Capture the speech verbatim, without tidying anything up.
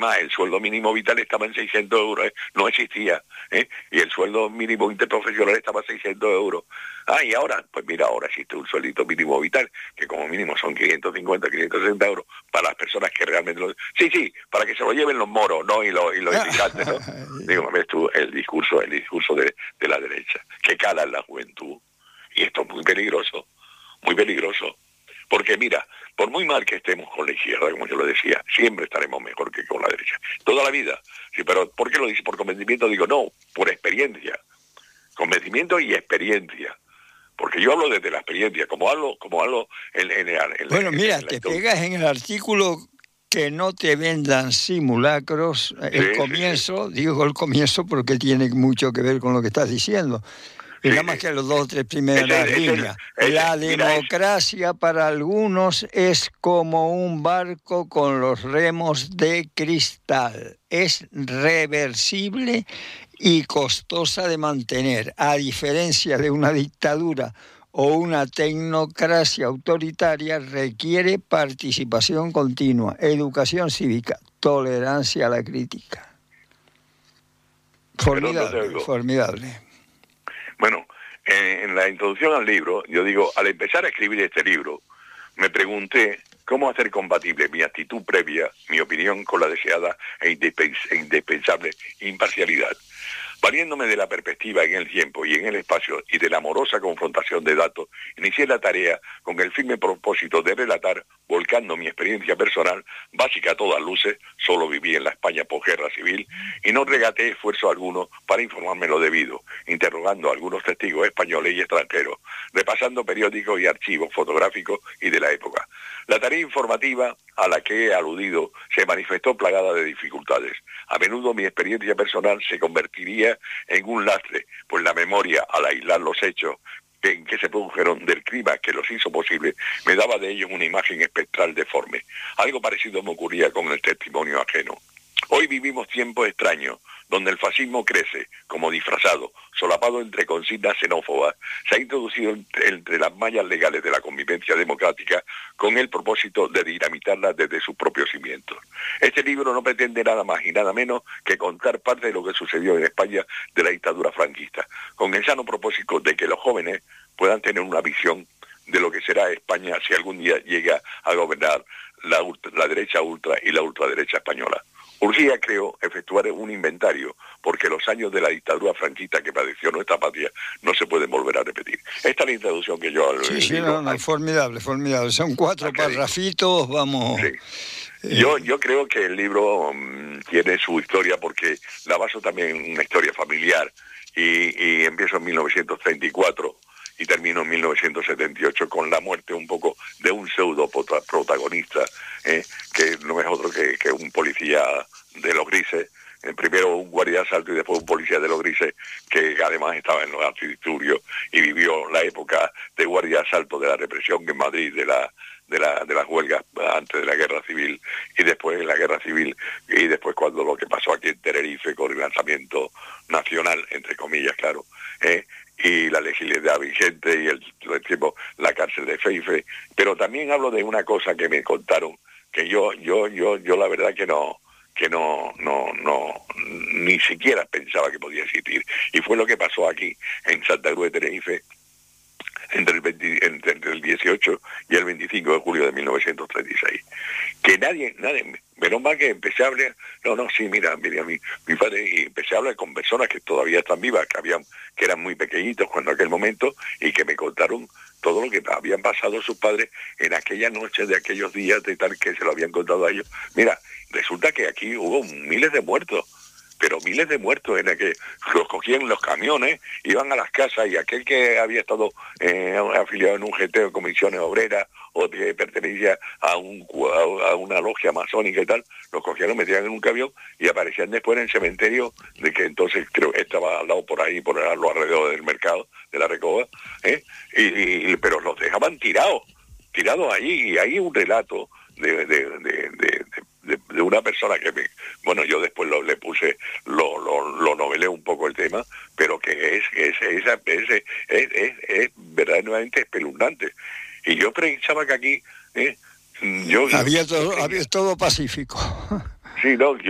además el sueldo mínimo vital estaba en seiscientos euros, ¿eh? No existía, ¿eh? Y el sueldo mínimo interprofesional estaba en seiscientos euros. Ah, y ahora, pues mira, ahora existe un sueldito mínimo vital, que como mínimo son quinientos cincuenta, quinientos sesenta euros para las personas que realmente lo... Sí, sí, para que se lo lleven los moros, ¿no? Y los, y los inmigrantes, ¿no? Digo, ves tú, el discurso, el discurso de, de la derecha, que cala en la juventud. Y esto es muy peligroso, muy peligroso. Porque mira, por muy mal que estemos con la izquierda, como yo lo decía, siempre estaremos mejor que con la derecha. Toda la vida. Sí, pero ¿por qué lo dice? ¿Por convencimiento? Digo, no, por experiencia. Convencimiento y experiencia. Porque yo hablo desde la experiencia, como hablo, como hablo en, en, en, en Bueno, en, mira, en te la, pegas en el artículo que no te vendan simulacros. El sí, comienzo, sí, sí. digo el comienzo porque tiene mucho que ver con lo que estás diciendo. Y Sí, nada más sí. que los dos o tres primeras Ese, ese, líneas. ese, La mira, es, democracia para algunos es como un barco con los remos de cristal. Es reversible y costosa de mantener, a diferencia de una dictadura o una tecnocracia autoritaria, requiere participación continua, educación cívica, tolerancia a la crítica. perdón, no te Formidable, oigo. formidable. Bueno, en, en la introducción al libro, yo digo, al empezar a escribir este libro, me pregunté cómo hacer compatible mi actitud previa, mi opinión, con la deseada e indipens- e indispensable imparcialidad. Valiéndome de la perspectiva en el tiempo y en el espacio y de la amorosa confrontación de datos, inicié la tarea con el firme propósito de relatar, volcando mi experiencia personal, básica a todas luces, solo viví en la España posguerra civil, y no regateé esfuerzo alguno para informarme lo debido, interrogando a algunos testigos españoles y extranjeros, repasando periódicos y archivos fotográficos y de la época. La tarea informativa a la que he aludido se manifestó plagada de dificultades. A menudo mi experiencia personal se convertiría en un lastre, pues la memoria, al aislar los hechos en que se produjeron del clima que los hizo posible, me daba de ellos una imagen espectral deforme. Algo parecido me ocurría con el testimonio ajeno. Hoy vivimos tiempos extraños, donde el fascismo crece, como disfrazado, solapado entre consignas xenófobas, se ha introducido entre, entre las mallas legales de la convivencia democrática con el propósito de dinamitarla desde sus propios cimientos. Este libro no pretende nada más y nada menos que contar parte de lo que sucedió en España de la dictadura franquista, con el sano propósito de que los jóvenes puedan tener una visión de lo que será España si algún día llega a gobernar la, ultra, la derecha ultra y la ultraderecha española. Urgía, creo, efectuar un inventario, porque los años de la dictadura franquista que padeció nuestra patria no se pueden volver a repetir. Esta es la introducción que yo al Sí, sí, libro... no, no, formidable, formidable. Son cuatro parrafitos, vamos... Sí. Yo, yo creo que el libro um, tiene su historia, porque la baso también en una historia familiar, y, y empiezo en mil novecientos treinta y cuatro y termino en mil novecientos setenta y ocho con la muerte un poco de un pseudo protagonista, eh, que no es otro que, que un policía de los grises, eh, primero un guardia de asalto y después un policía de los grises, que además estaba en los antidisturbios y vivió la época de guardia de asalto de la represión en Madrid, de la de la de las huelgas antes de la guerra civil y después de la guerra civil, y después cuando lo que pasó aquí en Tenerife con el lanzamiento nacional, entre comillas, claro, eh, y la legislación vigente y el, el tiempo, la cárcel de Feife. Pero también hablo de una cosa que me contaron, que yo yo yo yo la verdad que no que no no no ni siquiera pensaba que podía existir, y fue lo que pasó aquí en Santa Cruz de Tenerife entre el, veinte, entre, entre el dieciocho y el veinticinco de julio de mil novecientos treinta y seis. Que nadie, nadie, menos mal que empecé a hablar, no, no, sí, mira, mira, mi, mi padre, y empecé a hablar con personas que todavía están vivas, que habían, que eran muy pequeñitos cuando aquel momento, y que me contaron todo lo que habían pasado sus padres en aquella noche de aquellos días de tal que se lo habían contado a ellos. Mira, resulta que aquí hubo miles de muertos, pero miles de muertos en el que los cogían los camiones, iban a las casas, y aquel que había estado eh, afiliado en un G T o comisiones obreras, o que pertenecía a, un, a una logia masónica y tal, los cogían, los metían en un camión y aparecían después en el cementerio, de que entonces creo que estaba al lado por ahí, por los alrededores del mercado, de la Recoba, ¿eh? y, y, pero los dejaban tirados, tirados allí, y hay un relato de, de, de, de, de, de una persona que me, bueno, yo después lo, le puse, lo, lo, lo novelé un poco el tema, pero que es, es, es, es, es, es, es verdaderamente espeluznante. Y yo pensaba que aquí, eh, yo... Había yo, todo, yo había todo pacífico. Sí, no, yo